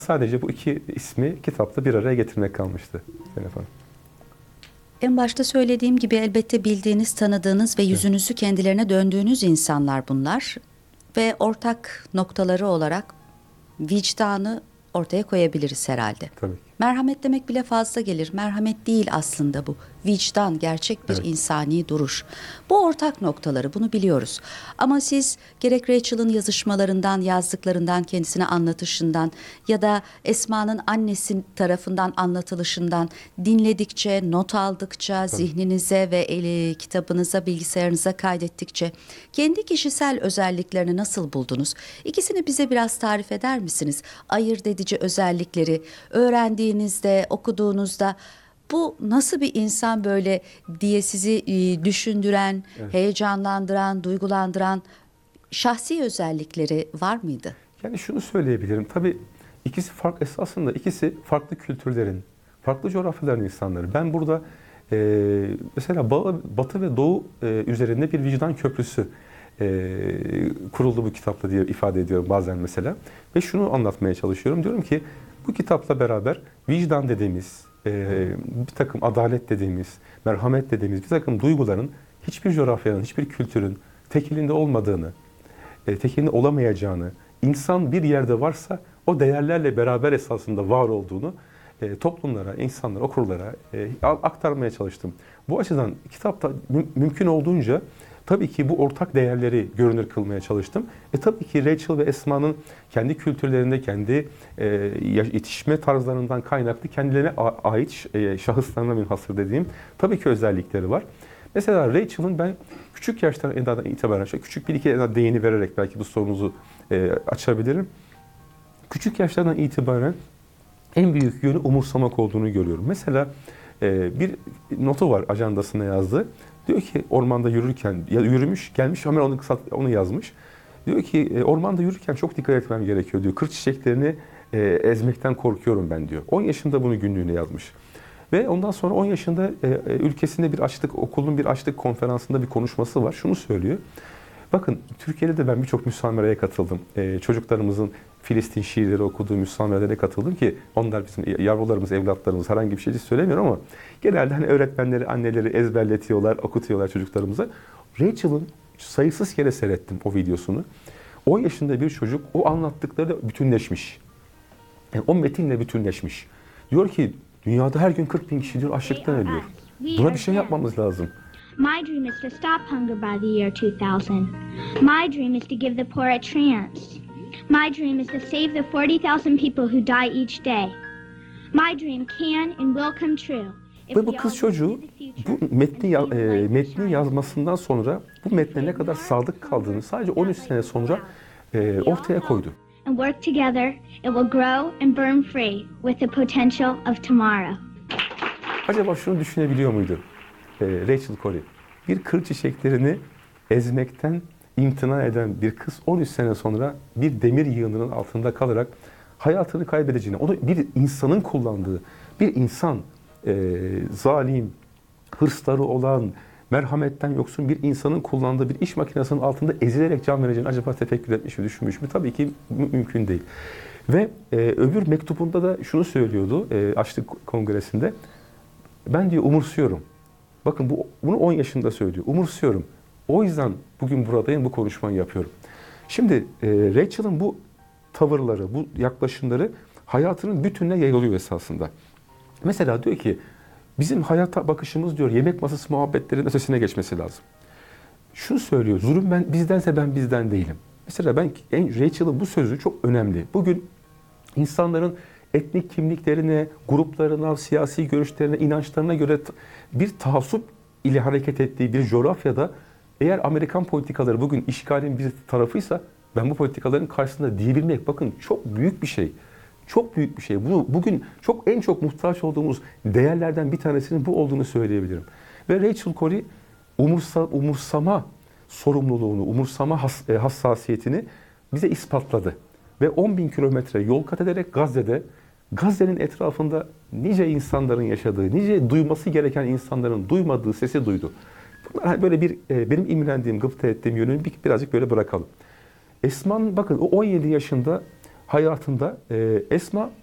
Sadece bu iki ismi kitapta bir araya getirmek kalmıştı. Zeynep Hanım. En başta söylediğim gibi elbette bildiğiniz, tanıdığınız ve yüzünüzü kendilerine döndüğünüz insanlar bunlar. Ve ortak noktaları olarak vicdanı ortaya koyabiliriz herhalde. Tabii ki. Merhamet demek bile fazla gelir. Merhamet değil aslında bu. Vicdan, gerçek bir Evet. insani duruş. Bu ortak noktaları, bunu biliyoruz. Ama siz gerek Rachel'ın yazışmalarından, yazdıklarından, kendisine anlatışından ya da Esma'nın annesi tarafından anlatılışından dinledikçe, not aldıkça, zihninize ve kitabınıza, bilgisayarınıza kaydettikçe kendi kişisel özelliklerini nasıl buldunuz? İkisini bize biraz tarif eder misiniz? Ayırt edici özellikleri öğrendiğinizde, okuduğunuzda bu nasıl bir insan böyle diye sizi düşündüren, heyecanlandıran, duygulandıran şahsi özellikleri var mıydı? Yani şunu söyleyebilirim. Tabii esasında ikisi farklı kültürlerin, farklı coğrafyaların insanları. Ben burada mesela Batı ve Doğu üzerinde bir vicdan köprüsü kuruldu bu kitapta diye ifade ediyorum bazen mesela. Ve şunu anlatmaya çalışıyorum. Diyorum ki bu kitapla beraber vicdan dediğimiz, bir takım adalet dediğimiz, merhamet dediğimiz bir takım duyguların hiçbir coğrafyanın, hiçbir kültürün tekilinde olmadığını, tekilinde olamayacağını, insan bir yerde varsa o değerlerle beraber esasında var olduğunu toplumlara, insanlara, okurlara aktarmaya çalıştım. Bu açıdan kitapta mümkün olduğunca tabii ki bu ortak değerleri görünür kılmaya çalıştım. Tabii ki Rachel ve Esma'nın kendi kültürlerinde, kendi yetişme tarzlarından kaynaklı kendilerine ait şahıslarına münhasır dediğim tabii ki özellikleri var. Mesela Rachel'ın ben küçük yaştan itibaren, küçük bir iki değini vererek belki bu sorunuzu açabilirim. Küçük yaşlardan itibaren en büyük yönü umursamak olduğunu görüyorum. Mesela bir notu var ajandasına yazdığı. Diyor ki ormanda yürürken, yürümüş, gelmiş hemen onu yazmış. Diyor ki ormanda yürürken çok dikkat etmem gerekiyor diyor. Kır çiçeklerini ezmekten korkuyorum ben diyor. 10 yaşında bunu günlüğüne yazmış. Ve ondan sonra 10 yaşında ülkesinde okulun bir açlık konferansında bir konuşması var. Şunu söylüyor. Bakın Türkiye'de de ben birçok müsamereye katıldım. Çocuklarımızın Filistin şiirleri okuduğu müsamerelere katıldım ki onlar bizim yavrularımız, evlatlarımız, herhangi bir şey söylemiyorum ama genelde hani öğretmenleri, anneleri ezberletiyorlar, okutuyorlar çocuklarımıza. Rachel'ın sayısız kere seyrettim o videosunu. 10 yaşında bir çocuk o anlattıklarıyla bütünleşmiş. Yani o metinle bütünleşmiş. Diyor ki dünyada her gün 40 bin kişi diyor açlıktan ölüyor. Buna bir şey yapmamız lazım. My dream is to stop hunger by the year 2000. My dream is to give the poor a chance. My dream is to save the 40,000 people who die each day. My dream can and will come true. Ve bu kız çocuğu bu metni yazmasından sonra bu metne ne kadar sadık kaldığını sadece 13 sene sonra ortaya koydu. And work together, it will grow and burn free with the potential of tomorrow. Acaba şunu düşünebiliyor muydu Rachel Corrie? Bir kır çiçeklerini ezmekten imtina eden bir kız 13 sene sonra bir demir yığınının altında kalarak hayatını kaybedeceğini, onu bir insanın kullandığı, bir insan zalim, hırsları olan, merhametten yoksun bir insanın kullandığı bir iş makinesinin altında ezilerek can vereceğini acaba tefekkür etmiş mi, düşünmüş mü? Tabii ki mümkün değil. Ve öbür mektubunda da şunu söylüyordu Açlık Kongresi'nde. Ben diyor umursuyorum. Bakın bunu 10 yaşında söylüyor. Umursuyorum. O yüzden bugün buradayım, bu konuşmayı yapıyorum. Şimdi Rachel'ın bu tavırları, bu yaklaşımları hayatının bütününe yayılıyor esasında. Mesela diyor ki bizim hayata bakışımız diyor yemek masası muhabbetlerinin ötesine geçmesi lazım. Şunu söylüyor, zulüm bizdense ben bizden değilim. Mesela Rachel'ın bu sözü çok önemli. Bugün insanların etnik kimliklerine, gruplarına, siyasi görüşlerine, inançlarına göre bir taassup ile hareket ettiği bir coğrafyada eğer Amerikan politikaları bugün işgalin bir tarafıysa ben bu politikaların karşısında diyebilmek bakın çok büyük bir şey. Çok büyük bir şey. Bugün en çok muhtaç olduğumuz değerlerden bir tanesinin bu olduğunu söyleyebilirim. Ve Rachel Corrie umursama sorumluluğunu, umursama hassasiyetini bize ispatladı. Ve 10 bin kilometre yol kat ederek Gazze'nin etrafında nice insanların yaşadığı, nice duyması gereken insanların duymadığı sesi duydu. Bunlar böyle benim imrendiğim, gıpta ettiğim yönünü birazcık böyle bırakalım. Esma'nın bakın o 17 yaşında hayatında Esma